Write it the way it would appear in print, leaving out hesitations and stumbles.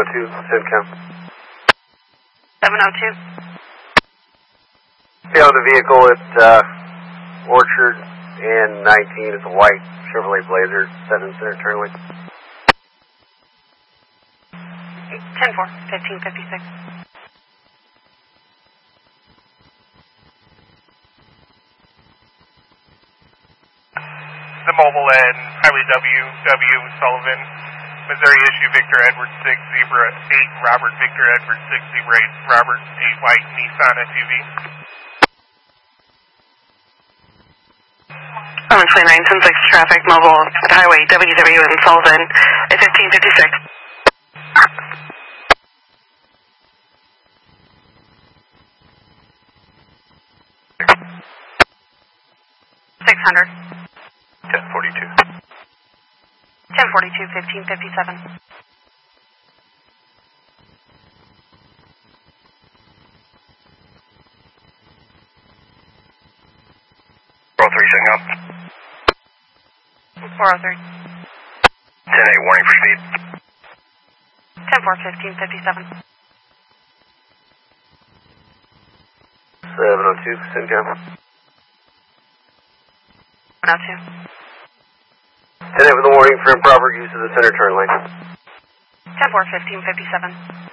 702, SimCam. 702. Found a vehicle at Orchard and 19. It's a white Chevrolet Blazer, set in center turn lane. 10-4, 1556. The mobile and Highway W Sullivan, Missouri issue Victor Edward 608 Robert Victor Edward 608 Robert 8 white Nissan SUV. 2910 traffic mobile at Highway WW in Sullivan at 1556. 600. 1042. 1042, 1557. Roll 3 signal. 403. 10-8 warning for speed. 10-4, 1557. 702, SimCam. 102. 10-8 with a warning for improper use of the center turn lane. 10-4, 1557.